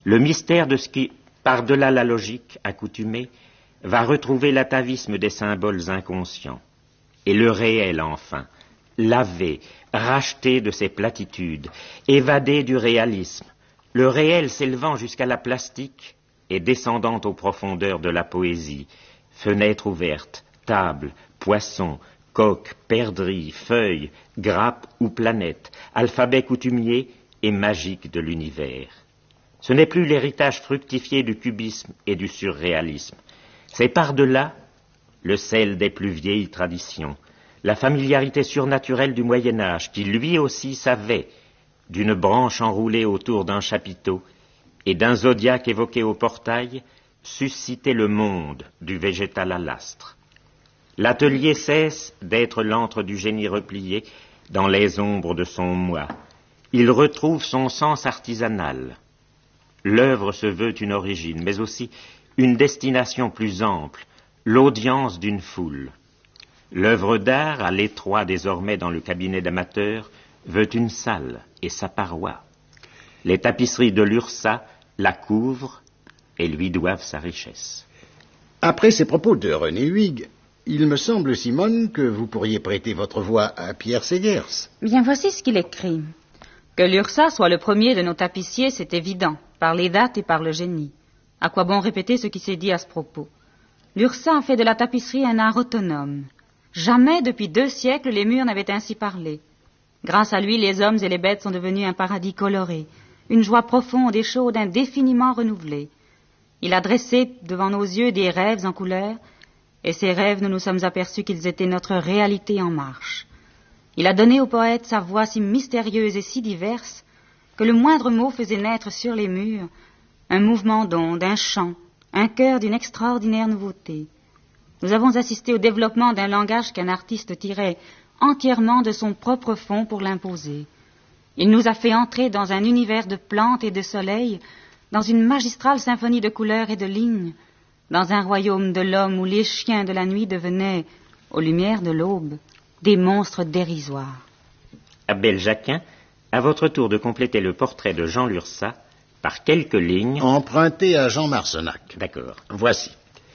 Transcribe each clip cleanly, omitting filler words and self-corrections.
Le mystère de ce qui, par-delà la logique accoutumée, va retrouver l'atavisme des symboles inconscients. Et le réel, enfin, lavé, racheté de ses platitudes, évadé du réalisme, le réel s'élevant jusqu'à la plastique et descendant aux profondeurs de la poésie, fenêtres ouvertes, tables, poissons, coques, perdrix, feuilles, grappes ou planètes, alphabet coutumier et magique de l'univers. Ce n'est plus l'héritage fructifié du cubisme et du surréalisme. C'est par-delà le sel des plus vieilles traditions, la familiarité surnaturelle du Moyen-Âge, qui lui aussi savait, d'une branche enroulée autour d'un chapiteau et d'un zodiaque évoqué au portail, susciter le monde du végétal à l'astre. L'atelier cesse d'être l'antre du génie replié dans les ombres de son moi. Il retrouve son sens artisanal. L'œuvre se veut une origine, mais aussi une destination plus ample, l'audience d'une foule. L'œuvre d'art, à l'étroit désormais dans le cabinet d'amateurs, veut une salle et sa paroi. Les tapisseries de l'URSA la couvrent et lui doivent sa richesse. Après ces propos de René Huyghe, il me semble, Simone, que vous pourriez prêter votre voix à Pierre Segers. Bien, voici ce qu'il écrit. Que l'URSA soit le premier de nos tapissiers, c'est évident, par les dates et par le génie. À quoi bon répéter ce qui s'est dit à ce propos? L'URSA a fait de la tapisserie un art autonome. Jamais depuis 2 siècles les murs n'avaient ainsi parlé. Grâce à lui, les hommes et les bêtes sont devenus un paradis coloré, une joie profonde et chaude indéfiniment renouvelée. Il a dressé devant nos yeux des rêves en couleurs, et ces rêves, nous nous sommes aperçus qu'ils étaient notre réalité en marche. Il a donné au poète sa voix si mystérieuse et si diverse que le moindre mot faisait naître sur les murs un mouvement d'onde, un chant, un chœur d'une extraordinaire nouveauté. Nous avons assisté au développement d'un langage qu'un artiste tirait entièrement de son propre fond pour l'imposer. Il nous a fait entrer dans un univers de plantes et de soleil, dans une magistrale symphonie de couleurs et de lignes, dans un royaume de l'homme où les chiens de la nuit devenaient, aux lumières de l'aube, des monstres dérisoires. Abel Jacquin, à votre tour de compléter le portrait de Jean Lurçat par quelques lignes... empruntées à Jean Marcenac. D'accord. Voici.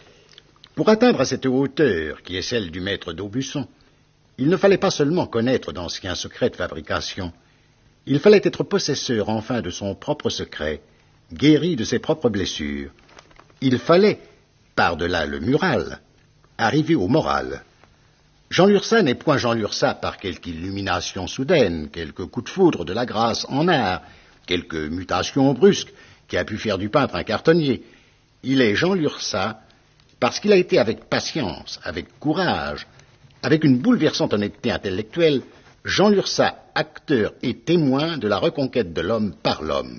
Pour atteindre à cette hauteur, qui est celle du maître d'Aubusson, il ne fallait pas seulement connaître d'anciens secrets de fabrication, il fallait être possesseur enfin de son propre secret, guéri de ses propres blessures. Il fallait, par-delà le mural, arriver au moral. Jean Lurçat n'est point Jean Lurçat par quelque illumination soudaine, quelque coup de foudre de la grâce en art, quelque mutation brusque qui a pu faire du peintre un cartonnier. Il est Jean Lurçat parce qu'il a été avec patience, avec courage, avec une bouleversante honnêteté intellectuelle, Jean Lurçat, acteur et témoin de la reconquête de l'homme par l'homme.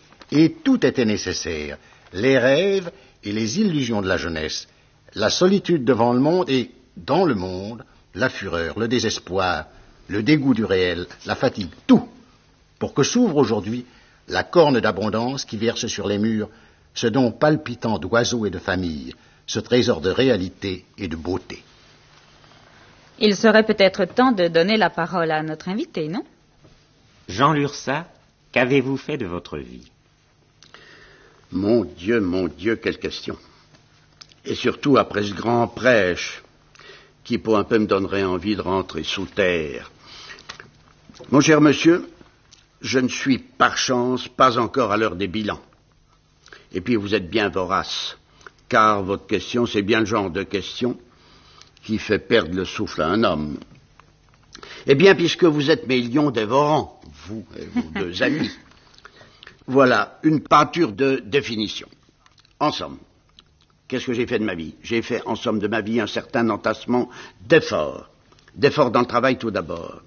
Et tout était nécessaire, les rêves et les illusions de la jeunesse, la solitude devant le monde et, dans le monde, la fureur, le désespoir, le dégoût du réel, la fatigue, tout, pour que s'ouvre aujourd'hui la corne d'abondance qui verse sur les murs ce don palpitant d'oiseaux et de familles, ce trésor de réalité et de beauté. Il serait peut-être temps de donner la parole à notre invité, non? Jean Lurçat, qu'avez-vous fait de votre vie? Mon Dieu, quelle question. Et surtout après ce grand prêche, qui pour un peu me donnerait envie de rentrer sous terre. Mon cher monsieur, je ne suis par chance pas encore à l'heure des bilans. Et puis vous êtes bien vorace, car votre question, c'est bien le genre de question qui fait perdre le souffle à un homme. Eh bien, puisque vous êtes mes lions dévorants, vous et vos 2 amis, voilà une peinture de définition. En somme, qu'est-ce que j'ai fait de ma vie? J'ai fait, en somme de ma vie, un certain entassement d'efforts. D'efforts dans le travail tout d'abord.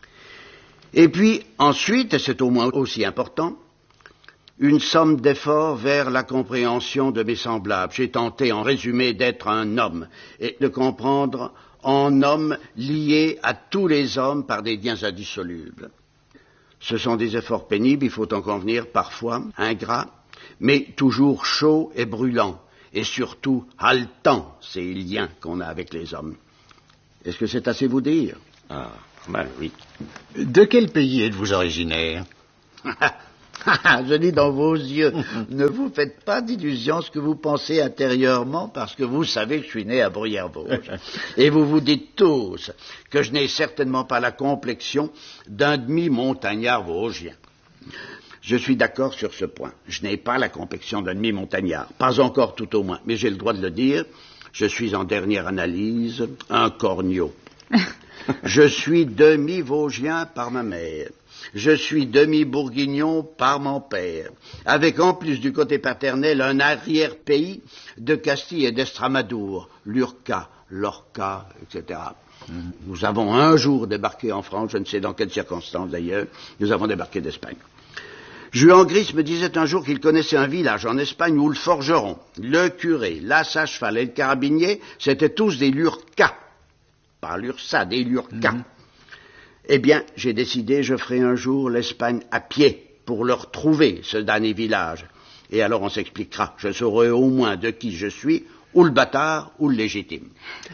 Et puis, ensuite, et c'est au moins aussi important, une somme d'efforts vers la compréhension de mes semblables. J'ai tenté, en résumé, d'être un homme et de comprendre en homme lié à tous les hommes par des liens indissolubles. Ce sont des efforts pénibles, il faut en convenir, parfois ingrats, mais toujours chauds et brûlants, et surtout haletants, ces liens qu'on a avec les hommes. Est-ce que c'est assez vous dire? Ah, mal, oui. De quel pays êtes-vous originaire? Je dis dans vos yeux, ne vous faites pas d'illusions ce que vous pensez intérieurement, parce que vous savez que je suis né à Bruyères-Vosges. Et vous vous dites tous que je n'ai certainement pas la complexion d'un demi-montagnard vosgien. Je suis d'accord sur ce point. Je n'ai pas la complexion d'un demi-montagnard. Pas encore tout au moins, mais j'ai le droit de le dire. Je suis en dernière analyse un corneau. Je suis demi-vosgien par ma mère. Je suis demi-bourguignon par mon père, avec en plus du côté paternel un arrière-pays de Castille et d'Estramadour, l'Urca, l'Orca, etc. Nous avons un jour débarqué en France, je ne sais dans quelles circonstances d'ailleurs, nous avons débarqué d'Espagne. Juan Gris me disait un jour qu'il connaissait un village en Espagne où le forgeron, le curé, l'as à cheval et le carabinier, c'étaient tous des Lurcas. Pas l'Ursa, des Lurcas. Eh bien, j'ai décidé, je ferai un jour l'Espagne à pied pour leur trouver ce damné village. Et alors on s'expliquera. Je saurai au moins de qui je suis, ou le bâtard, ou le légitime.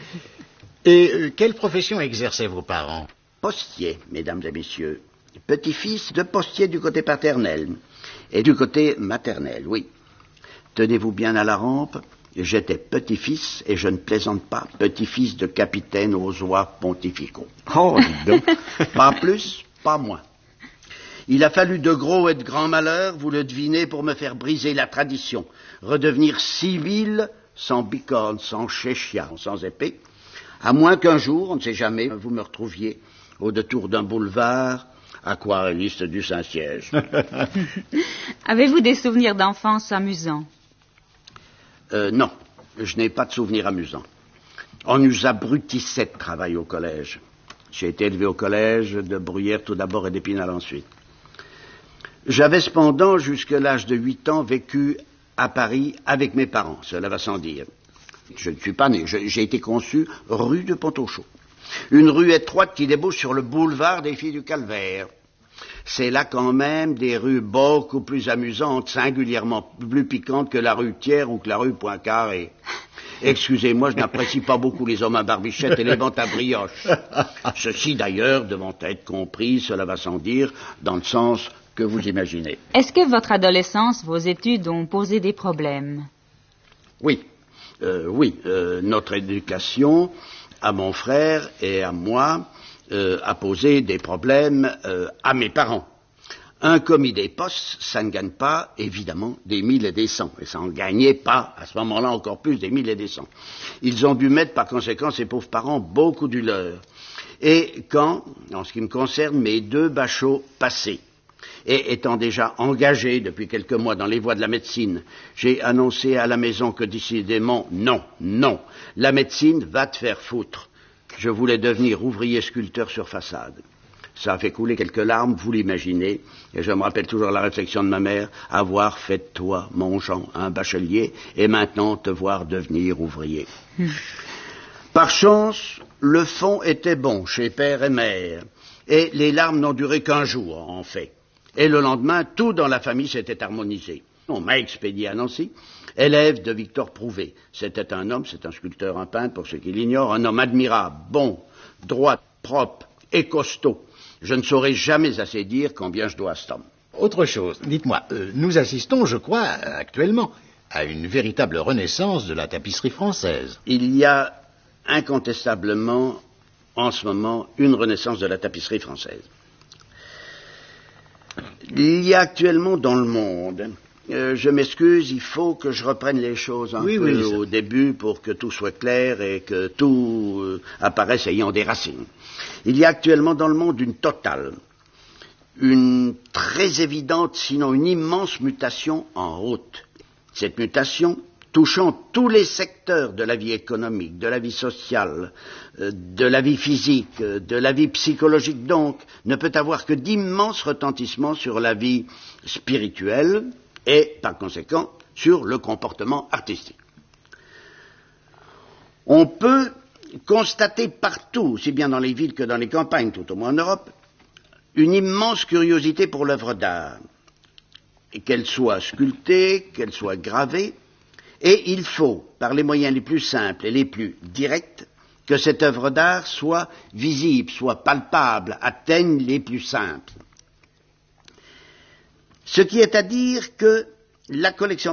Et quelle profession exerçaient vos parents? Postier, mesdames et messieurs. Petit-fils de postier du côté paternel. Et du côté maternel, oui. Tenez-vous bien à la rampe. J'étais petit-fils, et je ne plaisante pas, petit-fils de capitaine aux oies pontificaux. Oh, dis donc. Pas plus, pas moins. Il a fallu de gros et de grands malheurs, vous le devinez, pour me faire briser la tradition, redevenir civil, sans bicorne, sans chéchia, sans épée, à moins qu'un jour, on ne sait jamais, vous me retrouviez au détour d'un boulevard, aquarelliste du Saint-Siège. Avez-vous des souvenirs d'enfance amusants? Non, je n'ai pas de souvenirs amusants. On nous abrutissait de travail au collège. J'ai été élevé au collège de Bruyères tout d'abord et d'Épinal ensuite. J'avais cependant, jusqu'à l'âge de 8 ans, vécu à Paris avec mes parents, cela va sans dire. Je ne suis pas né, j'ai été conçu rue de Pont-au-Chaud. Une rue étroite qui débouche sur le boulevard des Filles du Calvaire. C'est là quand même des rues beaucoup plus amusantes, singulièrement plus piquantes que la rue Thiers ou que la rue Poincaré. Excusez-moi, je n'apprécie pas beaucoup les hommes à barbichette et les ventes à brioche. Ceci d'ailleurs devant être compris, cela va sans dire, dans le sens que vous imaginez. Est-ce que votre adolescence, vos études ont posé des problèmes? Oui, notre éducation, à mon frère et à moi, a posé des problèmes à mes parents. Un commis des postes, ça ne gagne pas, évidemment, des 1000 et des 100. Et ça n'en gagnait pas, à ce moment-là, encore plus des 1000 et des 100. Ils ont dû mettre, par conséquent, ces pauvres parents, beaucoup du leur. Et quand, en ce qui me concerne, mes 2 bachots passés, et étant déjà engagé depuis quelques mois dans les voies de la médecine, j'ai annoncé à la maison que décidément, non, la médecine va te faire foutre. Je voulais devenir ouvrier sculpteur sur façade. Ça a fait couler quelques larmes, vous l'imaginez, et je me rappelle toujours la réflexion de ma mère, avoir fait de toi, mon Jean, un bachelier, et maintenant te voir devenir ouvrier. Par chance, le fond était bon chez père et mère, et les larmes n'ont duré qu'un jour, en fait. Et le lendemain, tout dans la famille s'était harmonisé. On m'a expédié à Nancy, élève de Victor Prouvé. C'était un homme, c'est un sculpteur, un peintre, pour ceux qui l'ignorent, un homme admirable, bon, droit, propre et costaud. Je ne saurais jamais assez dire combien je dois à cet homme. Autre chose, dites-moi, nous assistons, je crois, actuellement, à une véritable renaissance de la tapisserie française. Il y a incontestablement, en ce moment, une renaissance de la tapisserie française. Il y a actuellement dans le monde, je m'excuse, il faut que je reprenne les choses un peu au début pour que tout soit clair et que tout apparaisse ayant des racines. Il y a actuellement dans le monde une totale, une très évidente, sinon une immense mutation en route. Cette mutation, touchant tous les secteurs de la vie économique, de la vie sociale, de la vie physique, de la vie psychologique donc, ne peut avoir que d'immenses retentissements sur la vie spirituelle et, par conséquent, sur le comportement artistique. On peut constater partout, aussi bien dans les villes que dans les campagnes, tout au moins en Europe, une immense curiosité pour l'œuvre d'art, et qu'elle soit sculptée, qu'elle soit gravée, et il faut, par les moyens les plus simples et les plus directs, que cette œuvre d'art soit visible, soit palpable, atteigne les plus simples. Ce qui est à dire que la collection